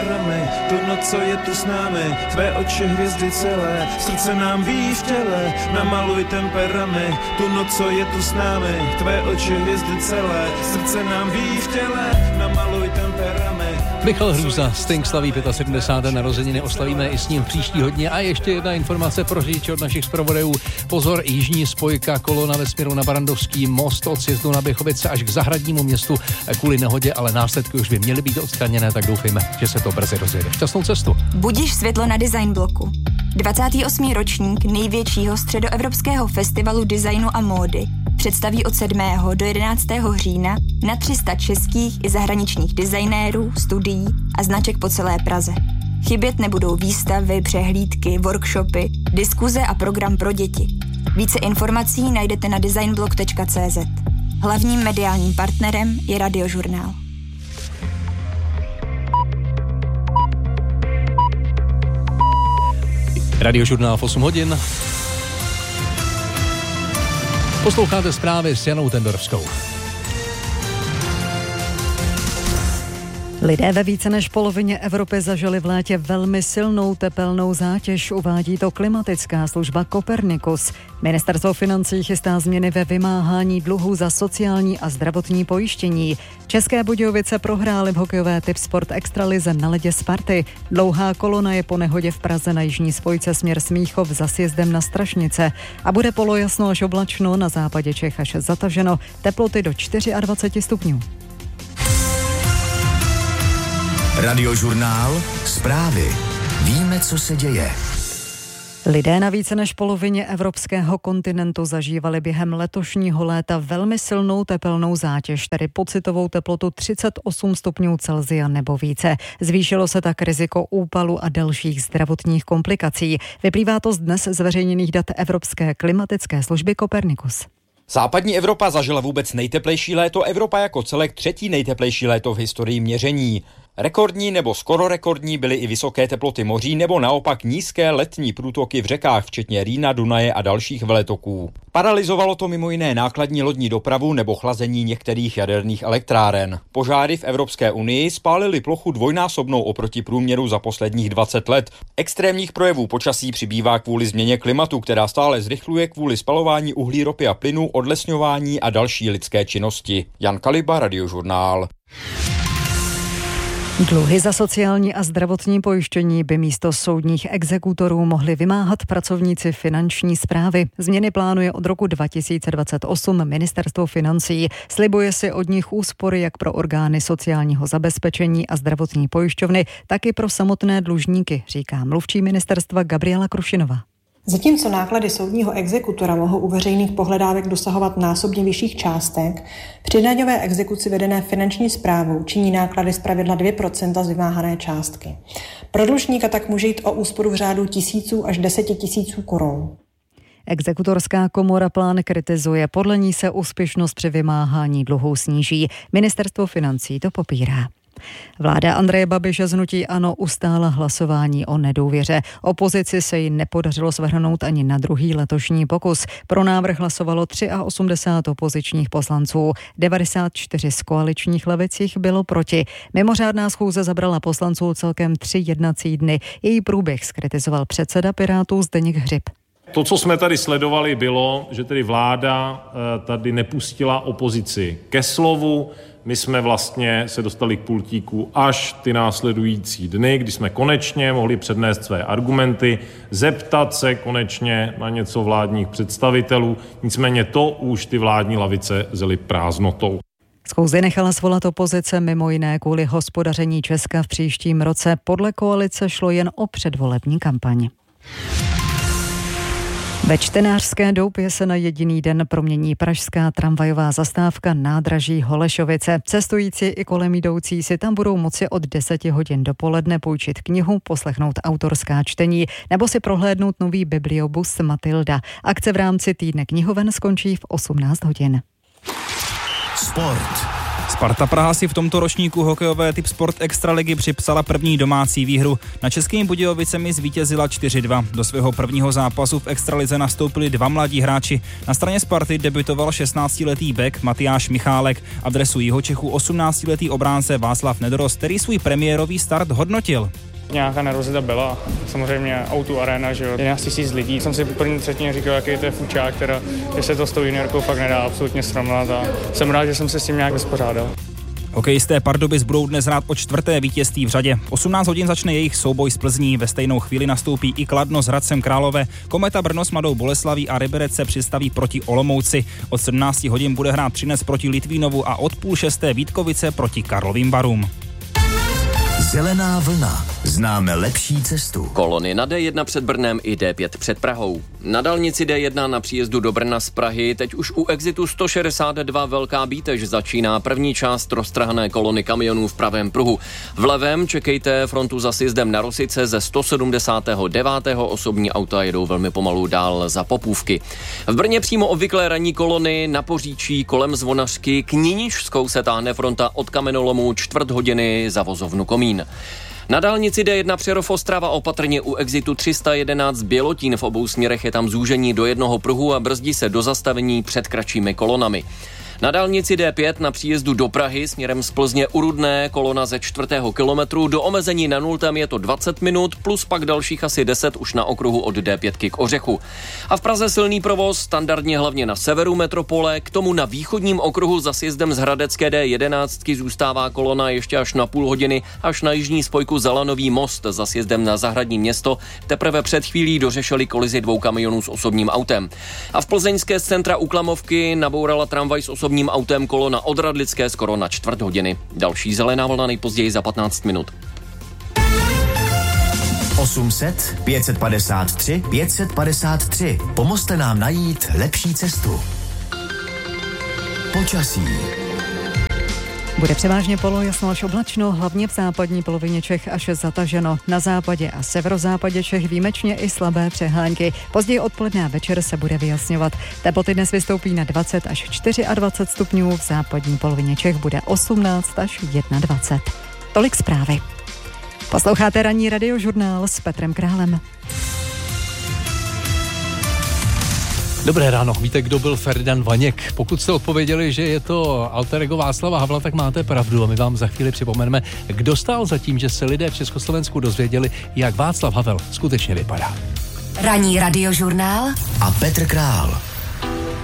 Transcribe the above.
perami, tu noc, co je tu s námi, tvé oči hvězdy celé, srdce nám ví v těle, namaluj temperami, tu noc, co je tu s námi, tvé oči hvězdy celé, srdce nám ví v těle, namaluj temperami. Michal Hrůza, Sting slaví 75. narozeniny, oslavíme i s ním příští hodně. A ještě jedna informace pro řidiče od našich zpravodajů. Pozor, jižní spojka, kolona ve směru na Barandovský most od sjezdu na Běchovice až k Zahradnímu městu kvůli nehodě, ale následky už by měly být odstraněné, tak doufejme, že se to brzy rozjede. Šťastnou cestu. Budíš světlo na Design bloku. 28. ročník největšího středoevropského festivalu designu a módy představí od 7. do 11. října na 300 českých i zahraničních designérů, studií a značek po celé Praze. Chybět nebudou výstavy, přehlídky, workshopy, diskuze a program pro děti. Více informací najdete na designblog.cz. Hlavním mediálním partnerem je Radiožurnál. Radiožurnál v 8 hodin. Posloucháte zprávy s Janou Tendorovskou. Lidé ve více než polovině Evropy zažili v létě velmi silnou tepelnou zátěž, uvádí to klimatická služba Copernicus. Ministerstvo financí chystá změny ve vymáhání dluhů za sociální a zdravotní pojištění. České Budějovice prohrály v hokejové Tipsport Extralize na ledě Sparty. Dlouhá kolona je po nehodě v Praze na jižní spojce směr Smíchov za sjezdem na Strašnice. A bude polojasno až oblačno, na západě Čech až zataženo, teploty do 24 stupňů. Radiožurnál, zprávy. Víme, co se děje. Lidé na více než polovině evropského kontinentu zažívali během letošního léta velmi silnou tepelnou zátěž, tedy pocitovou teplotu 38 stupňů Celsia nebo více. Zvýšilo se tak riziko úpalu a dalších zdravotních komplikací. Vyplývá to z dnes zveřejněných dat Evropské klimatické služby Copernicus. Západní Evropa zažila vůbec nejteplejší léto, Evropa jako celek třetí nejteplejší léto v historii měření. Rekordní nebo skoro rekordní byly i vysoké teploty moří nebo naopak nízké letní průtoky v řekách, včetně Rýna, Dunaje a dalších veletoků. Paralyzovalo to mimo jiné nákladní lodní dopravu nebo chlazení některých jaderných elektráren. Požáry v Evropské unii spálily plochu dvojnásobnou oproti průměru za posledních 20 let. Extrémních projevů počasí přibývá kvůli změně klimatu, která stále zrychluje kvůli spalování uhlí, ropy a plynu, odlesňování a další lidské činnosti. Jan Kaliba, Radiožurnál. Dluhy za sociální a zdravotní pojištění by místo soudních exekutorů mohli vymáhat pracovníci finanční správy. Změny plánuje od roku 2028 Ministerstvo financí. Slibuje si od nich úspory jak pro orgány sociálního zabezpečení a zdravotní pojišťovny, tak i pro samotné dlužníky, říká mluvčí ministerstva Gabriela Krušinová. Zatímco náklady soudního exekutora mohou u veřejných pohledávek dosahovat násobně vyšších částek, při daňové exekuci vedené finanční správou činí náklady zpravidla 2% z vymáhané částky. Pro dlužníka tak může jít o úsporu v řádu tisíců až 10 000 korun. Exekutorská komora plán kritizuje, podle ní se úspěšnost při vymáhání dluhů sníží. Ministerstvo financí to popírá. Vláda Andreje Babiše z hnutí ANO ustála hlasování o nedůvěře. Opozici se jí nepodařilo svrhnout ani na druhý letošní pokus. Pro návrh hlasovalo 83 opozičních poslanců, 94 z koaličních levicích bylo proti. Mimořádná schůze zabrala poslanců celkem 3 jednací dny. Její průběh zkritizoval předseda Pirátů Zdeněk Hřib. To, co jsme tady sledovali, bylo, že tedy vláda tady nepustila opozici ke slovu. My jsme vlastně se dostali k pultíku až ty následující dny, kdy jsme konečně mohli přednést své argumenty, zeptat se konečně na něco vládních představitelů. Nicméně to už ty vládní lavice zely prázdnotou. Schůzi nechala svolat opozice mimo jiné kvůli hospodaření Česka v příštím roce. Podle koalice šlo jen o předvolební kampaň. Ve Čtenářské Doupě se na jediný den promění pražská tramvajová zastávka nádraží Holešovice. Cestující i kolem jdoucí si tam budou moci od 10 hodin dopoledne půjčit knihu, poslechnout autorská čtení nebo si prohlédnout nový bibliobus Matilda. Akce v rámci týdne knihoven skončí v 18 hodin. Sport. Sparta Praha si v tomto ročníku hokejové Typ Sport Extraligy připsala první domácí výhru. Na Českými Budějovicemi zvítězila 4-2. Do svého prvního zápasu v extralize nastoupili dva mladí hráči. Na straně Sparty debutoval 16-letý bek Matyáš Michálek a v dresu Jihočechů 18-letý obránce Václav Nedorost, který svůj premiérový start hodnotil. Nějaká nervozita byla, samozřejmě O2 Arena, že jo, 11 000 lidí. Jsem si v první třetině říkal, jaký to je fučák, teda, že se to s tou juniorkou fakt nedá absolutně srovnat a jsem rád, že jsem se s tím nějak vyspořádal. Hokejisté Pardubic budou dnes hrát o 4. vítězství v řadě. 18 hodin začne jejich souboj s Plzní, ve stejnou chvíli nastoupí i Kladno s Hradcem Králové, Kometa Brno s Mladou Boleslaví a Liberec se přistaví proti Olomouci. Od 17 hodin bude hrát Třinec proti Litvínovu a od 5:30 Vítkovice proti Karlovým Varům. Zelená vlna. Známe lepší cestu. Kolony na D1 před Brnem i D5 před Prahou. Na dálnici D1 na příjezdu do Brna z Prahy teď už u exitu 162 Velká Bítež začíná první část roztrhané kolony kamionů v pravém pruhu. V levém čekejte frontu za sjezdem na Rosice, ze 179. osobní auta jedou velmi pomalu dál za Popůvky. V Brně přímo obvyklé ranní kolony na Poříčí kolem Zvonařky, k Nínižskou se táhne fronta od kamenolomu 1/4 hodiny za vozovnu Komín. Na dálnici D1 Přerov Ostrava opatrně u exitu 311 Bělotín, v obou směrech je tam zúžení do jednoho pruhu a brzdí se do zastavení před kratšími kolonami. Na dálnici D5 na příjezdu do Prahy směrem z Plzně u Rudné kolona ze 4. kilometru, do omezení na 0 je to 20 minut, plus pak dalších asi 10 už na okruhu od D5 k Ořechu. A v Praze silný provoz, standardně hlavně na severu metropole, k tomu na východním okruhu za sjezdem z Hradecké D11 zůstává kolona ještě až na půl hodiny, až na jižní spojku Zalanový most za sjezdem na Zahradní Město. Teprve před chvílí dořešili kolizi 2 kamionů s osobním autem. A v plzeňské z centra u Klamovky nabourala tramvaj s osobním autem kolona od Radlické skoro na 1/4 hodiny. Další zelená vlna nejpozději za 15 minut. 800 553 553. Pomozte nám najít lepší cestu. Počasí. Bude převážně polojasno až oblačno, hlavně v západní polovině Čech až zataženo. Na západě a severozápadě Čech výjimečně i slabé přehánky. Později odpoledne a večer se bude vyjasňovat. Teploty dnes vystoupí na 20 až 24 stupňů, v západní polovině Čech bude 18 až 21. Tolik zprávy. Posloucháte ranní radiožurnál s Petrem Králem. Dobré ráno, víte, kdo byl Ferdinand Vaněk? Pokud jste odpověděli, že je to alter ego Václava Havla, tak máte pravdu a my vám za chvíli připomeneme, kdo stál za tím, že se lidé v Československu dozvěděli, jak Václav Havel skutečně vypadá. Ranní radiožurnál a Petr Král.